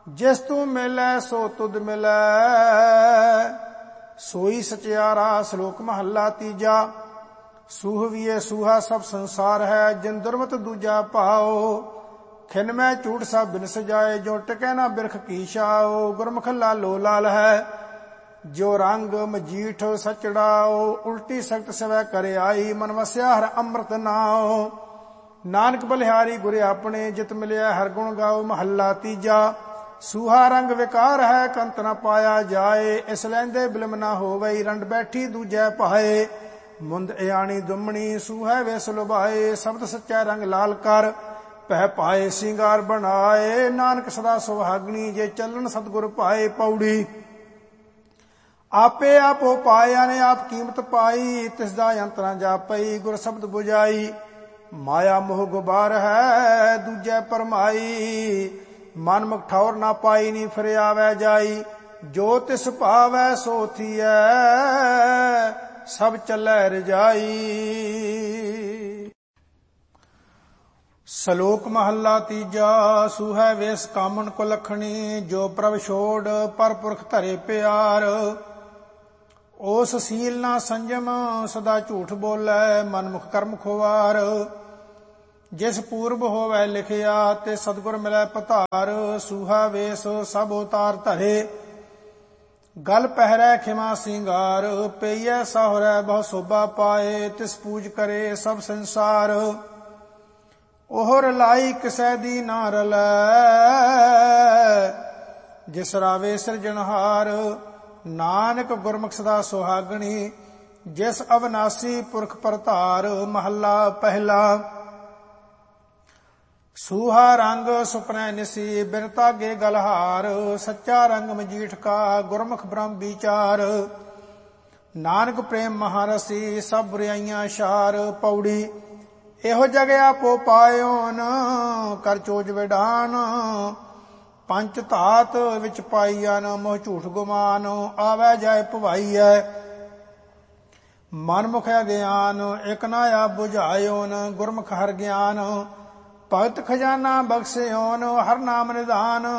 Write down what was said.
जिस तू मिलै सो तुद मिलै। सोई सचियारा। श्लोक महला तीजा। सूहवीए सूहा सब संसार है, जिन दुर्मत दूजा पाओ। खिन में झूठ सा बिन सजाए, जो टिकै ना बिरख की छाओ। गुरमुख लालो लाल है, जो रंग मजीठ सचड़ाओ। उल्टी सख्त सवै कर आई, मन वस्या हर अमृत नाओ। नानक बलिहारी गुरे अपने, जित मिलिया हर गुण गाओ। महला तीजा। सूहा रंग विकार है, कंत न पाया जाए। इस लैंदे बिलम ना होवई, रंड बैठी दूजै पाए। मुंद इयाणी दुमणी, सूहै वेस लुभाए। शब्द सच्चा रंग लाल कर, पह पाए सिंगार बनाए। नानक सदा सुहागणी, जे चलन सतगुर पाए। पौड़ी। आपे आपो पाया ने आप कीमत पाई, तिसदा अंत न जापई। गुर शब्द बुझाई, माया मोह गुबार है, दूजै परमाई। मन मुख ठौर ना पाई, नी फिर आवै जाई। जो तिस भावै सो थियै, सब चलै रजाई। श्लोक महला तीजा। सूहै वेस कामन को लखणी, जो प्रभ छोड़ पर पुरख धरे प्यार। ओस सील ना संयम, सदा झूठ बोलै। मन मुख कर्म खुवार। जिस पूर्व होवै लिखिया, ते सतगुर मिलै पधार। सूहा वेस सब उतार धरे, गल पहरै खिमा सिंगार। पेइयै साहुरै बहु शोभा पाए, तिस पूज करे सब संसार। ओहर लाई किसै दी ना रलै, जिस रावे सिरजनहार। नानक गुरमुख सदा सुहागणी, जिस अविनाशी पुरख परतार। महला पहला। सूहा रंग सुपनै निसी, बिन तागे गलहार। सच्चा रंग मजीठ का, गुरमुख ब्रह्म विचार। नानक प्रेम महारसी, सब बुराइयां शार। पौड़ी। एहो जग आपो पायोन, कर चोज विडान। पंच धात विच पाईयन, मोह झूठ गुमान। आवै जाए भवाईऐ, मन मुख अज्ञान। एक ना आप बुझायोन, गुरमुख हर ज्ञान। भगत खजाना बख्शियोन, हर नाम निधान।